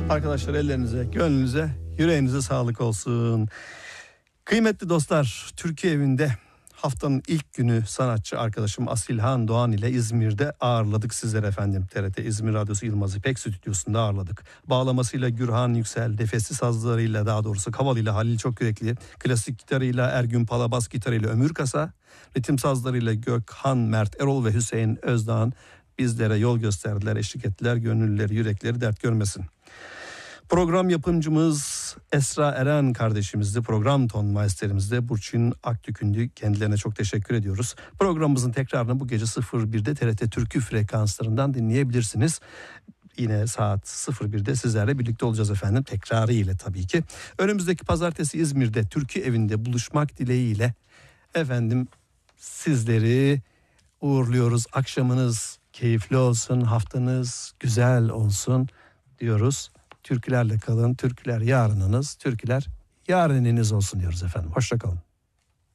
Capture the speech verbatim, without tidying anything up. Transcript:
Arkadaşlar ellerinize, gönlünüze, yüreğinize sağlık olsun. Kıymetli dostlar, Türkiye Evi'nde haftanın ilk günü sanatçı arkadaşım Asilhan Doğan ile İzmir'de ağırladık sizler efendim. T R T İzmir Radyosu Yılmaz İpek Stüdyosu'nda ağırladık. Bağlamasıyla Gürhan Yüksel, nefesli sazlarıyla, daha doğrusu kavalıyla Halil Çokyürekli, klasik gitarıyla Ergün Pala, bas gitarıyla Ömür Kasa, ritim sazlarıyla Gökhan Mert Erol ve Hüseyin Özdağ'ın bizlere yol gösterdiler, eşlik ettiler. Gönüllüleri, yürekleri dert görmesin. Program yapımcımız Esra Eren kardeşimizdi. Program ton maesterimizde Burçin Aktükündü. Kendilerine çok teşekkür ediyoruz. Programımızın tekrarını bu gece sıfır birde T R T Türkü frekanslarından dinleyebilirsiniz. Yine saat sıfır birde sizlerle birlikte olacağız efendim. Tekrarı ile tabii ki. Önümüzdeki pazartesi İzmir'de Türkü Evi'nde buluşmak dileğiyle efendim sizleri uğurluyoruz. Akşamınız keyifli olsun, haftanız güzel olsun diyoruz. Türkülerle kalın, türküler yarınınız, türküler yarınınız olsun diyoruz efendim. Hoşça kalın.